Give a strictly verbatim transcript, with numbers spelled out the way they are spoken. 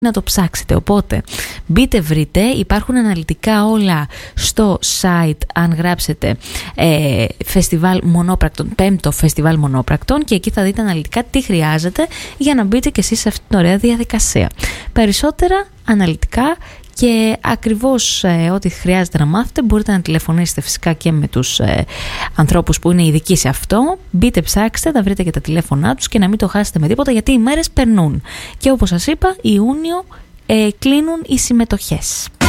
να το ψάξετε. Οπότε μπείτε, βρείτε, υπάρχουν αναλυτικά όλα στο site αν γράψετε ε, φεστιβάλ μονόπρακτων, πέμπτο φεστιβάλ μονόπρακτων, και εκεί θα δείτε αναλυτικά τι χρειάζεται για να μπείτε και εσείς σε αυτή την ωραία διαδικασία. Περισσότερα αναλυτικά και ακριβώς ε, ό,τι χρειάζεται να μάθετε μπορείτε να τηλεφωνήσετε φυσικά και με τους ε, ανθρώπους που είναι ειδικοί σε αυτό. Μπείτε, ψάξτε, θα βρείτε και τα τηλέφωνά τους και να μην το χάσετε με τίποτα, γιατί οι μέρες περνούν και όπως σας είπα Ιούνιο ε, κλείνουν οι συμμετοχές.